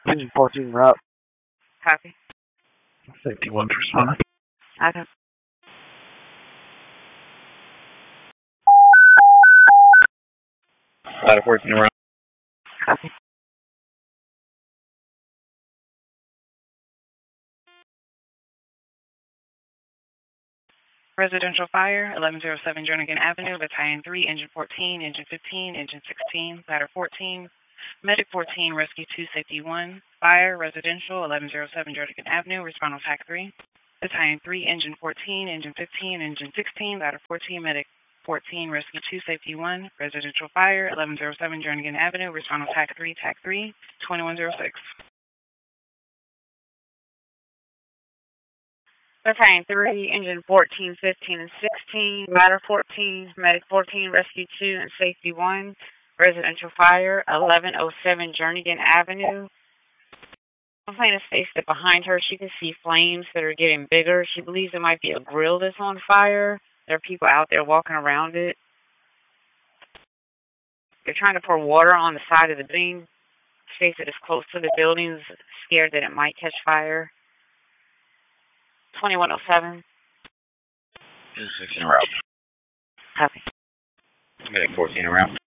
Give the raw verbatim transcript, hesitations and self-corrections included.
Engine fourteen route. Copy. Safety one for responding. Okay. Ladder fourteen route. Copy. Residential fire, eleven oh seven Jernigan Avenue, Battalion three, Engine fourteen, Engine fifteen, Engine sixteen, Ladder fourteen, Medic fourteen, Rescue two, Safety one. Fire, residential, eleven oh seven Jernigan Avenue, respond on T A C three. Battalion three, Engine fourteen, Engine fifteen, Engine sixteen, Ladder fourteen, Medic fourteen, Rescue two, Safety one. Residential fire, eleven oh seven Jernigan Avenue, respond on T A C three, T A C three, twenty-one oh six. Battalion three, Engine fourteen, fifteen, and sixteen, Ladder fourteen, Medic fourteen, Rescue two, and Safety one. Residential fire, eleven oh seven Jernigan Avenue. Complainant states that behind her she can see flames that are getting bigger. She believes it might be a grill that's on fire. There are people out there walking around it. They're trying to pour water on the side of the building. States that it's close to the buildings, scared that it might catch fire. twenty-one oh seven. Engine sixteen route. Copy. Medic fourteen route.